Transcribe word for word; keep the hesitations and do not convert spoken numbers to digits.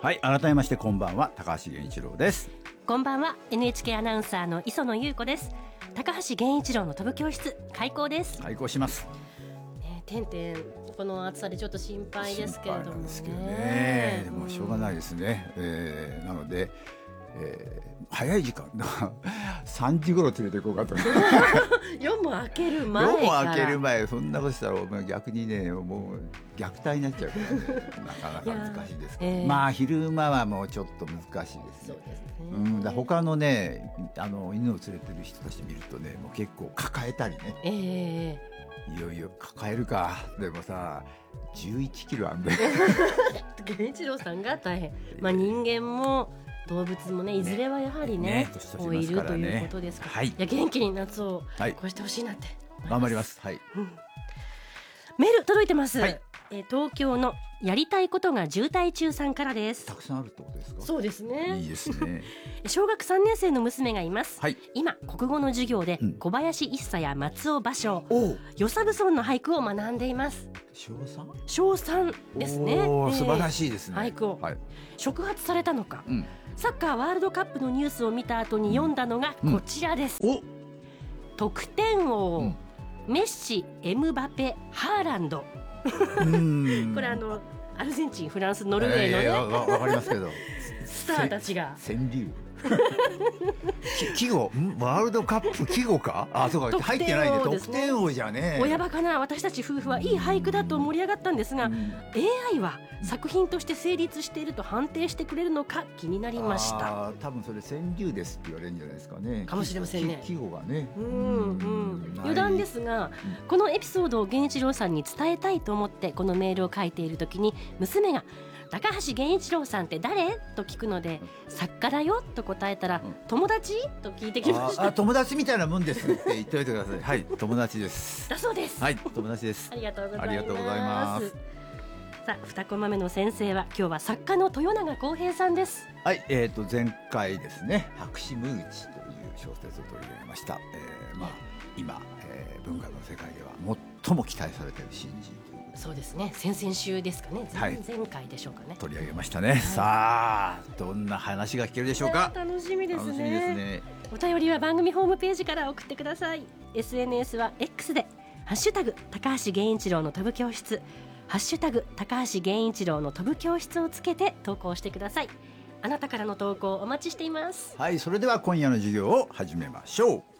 はい、改めましてこんばんは、高橋源一郎です。 こんばんは、 エヌエイチケー アナウンサーの磯野優子です。高橋源一郎の飛ぶ教室開講です。 開講します、 ね、てんてんこの暑さでちょっと心配ですけれども ね, ですけどね、でもしょうがないですね、えー、なので、えー、早い時間さんじ頃連れて行こうかと夜も明ける前から夜も明ける前、そんなことしたら逆にね、もう虐待になっちゃうからねなかなか難しいですけど、えー、まあ昼間はもうちょっと難しいですね。そうですね、うん、だ他のね、あの犬を連れてる人たち見るとね、もう結構抱えたりね、えー、いよいよ抱えるか。でもさじゅういちキロあんだよ源一郎さんが大変、まあ、人間も動物もね、いずれはやはり ね, ね, ねこういるということですから、はい、いや元気に夏を越してほしいなって、 はい、頑張ります、はい、うん、 メール届いてます、はい、え東京のやりたいことが渋滞中さんからです。 たくさんあるってことですか？ そうですね、 いいですね小学さんねん生の娘がいます、はい、今国語の授業で小林一茶や松尾芭蕉、与謝蕪村の俳句を学んでいます。 小 さん? 小さんですね、えー、 素晴らしいですね。 俳句を、はい、触発されたのか、うん、サッカーワールドカップのニュースを見た後に読んだのがこちらです、うんうん、得点王、うん、メッシ、エムバペ、ハーランドこれあのアルゼンチン、フランス、ノルウェーのね、えー、 わかりますけどスターたちが川柳季語、ワールドカップ季語か、あ、そうか、入ってないで得点王じゃね。 親バカな私たち夫婦はいい俳句だと盛り上がったんですが、うん、エーアイ は作品として成立していると判定してくれるのか気になりました。 あ、多分それ川柳ですって言われるんじゃないですかね。 かもしれませんね。 季語がね、 うんうん、余談ですが、うん、このエピソードを源一郎さんに伝えたいと思ってこのメールを書いている時に、娘が高橋源一郎さんって誰と聞くので、作家だよと答えたら、うん、友達と聞いてきました。 ああ、友達みたいなもんですって言っておいてください。はい、友達ですだそうです。 はい、友達ですありがとうございます。 ありがとうございます。 さあ、にコマ目の先生は今日は作家の豊永康平さんです。 はい、えーと前回ですね、白紙ムーチという小説を取り上げました。えー、まあ今、えー、文学の世界では最も期待されている新人。 そうですね、先々週ですかね、前々回でしょうかね、はい、 取り上げましたね、はい、さあどんな話が聞けるでしょうか。 楽しみです ね, 楽しみですね。 お便りは番組ホームページから送ってください。 エスエヌエス は X でハッシュタグ高橋源一郎の飛ぶ教室、ハッシュタグ高橋源一郎の飛ぶ教室をつけて投稿してください。あなたからの投稿お待ちしています。 はい、それでは今夜の授業を始めましょう。